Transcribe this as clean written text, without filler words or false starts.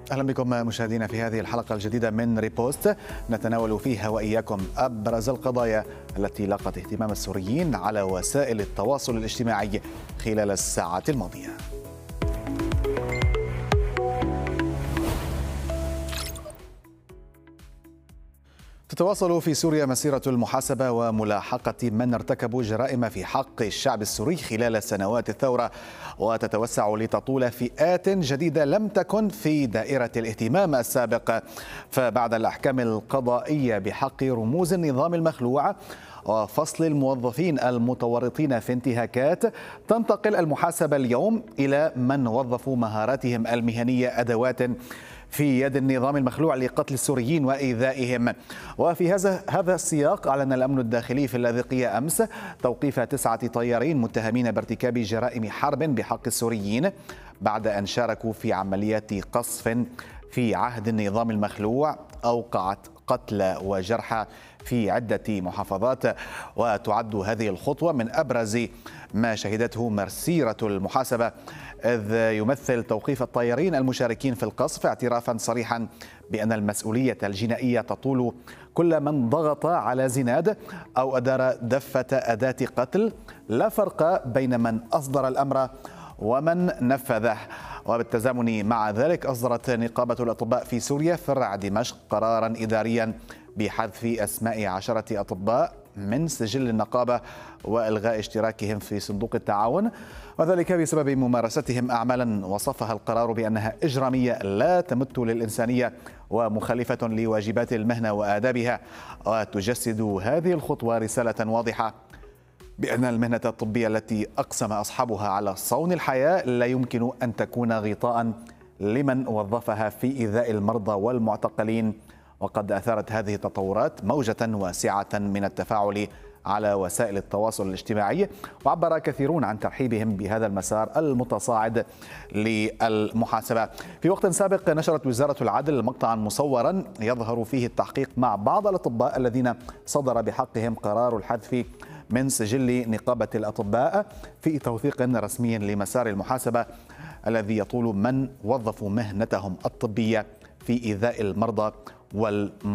أهلا بكم مشاهدينا في هذه الحلقة الجديدة من ريبوست، نتناول فيها وإياكم أبرز القضايا التي لاقت اهتمام السوريين على وسائل التواصل الاجتماعي خلال الساعات الماضية. تتواصل في سوريا مسيرة المحاسبة وملاحقة من ارتكبوا جرائم في حق الشعب السوري خلال سنوات الثورة، وتتوسع لتطول فئات جديدة لم تكن في دائرة الاهتمام السابق. فبعد الأحكام القضائية بحق رموز النظام المخلوع وفصل الموظفين المتورطين في انتهاكات، تنتقل المحاسبة اليوم إلى من وظفوا مهاراتهم المهنية أدوات في يد النظام المخلوع لقتل السوريين وإيذائهم. وفي هذا السياق أعلن الأمن الداخلي في اللاذقية أمس توقيف 9 طيارين متهمين بارتكاب جرائم حرب بحق السوريين بعد أن شاركوا في عمليات قصف في عهد النظام المخلوع أوقعت قتلى وجرحى في عدة محافظات. وتعد هذه الخطوة من أبرز ما شهدته مسيرة المحاسبة، إذ يمثل توقيف الطيارين المشاركين في القصف اعترافا صريحا بأن المسؤولية الجنائية تطول كل من ضغط على زناد أو أدار دفة أداة قتل، لا فرق بين من أصدر الأمر ومن نفذه. وبالتزامن مع ذلك أصدرت نقابة الأطباء في سوريا فرع دمشق قرارا إداريا بحذف أسماء 10 أطباء من سجل النقابة وإلغاء اشتراكهم في صندوق التعاون، وذلك بسبب ممارستهم أعمالا وصفها القرار بأنها إجرامية لا تمت للإنسانية ومخالفة لواجبات المهنة وآدابها. وتجسد هذه الخطوة رسالة واضحة بأن المهنة الطبية التي أقسم أصحابها على صون الحياة لا يمكن أن تكون غطاء لمن وظفها في إيذاء المرضى والمعتقلين. وقد أثارت هذه التطورات موجة واسعة من التفاعل على وسائل التواصل الاجتماعي، وعبر كثيرون عن ترحيبهم بهذا المسار المتصاعد للمحاسبة. في وقت سابق نشرت وزارة العدل مقطعا مصورا يظهر فيه التحقيق مع بعض الأطباء الذين صدر بحقهم قرار الحذف من سجل نقابة الأطباء في توثيق رسمي لمسار المحاسبة الذي يطول من وظفوا مهنتهم الطبية في إيذاء المرضى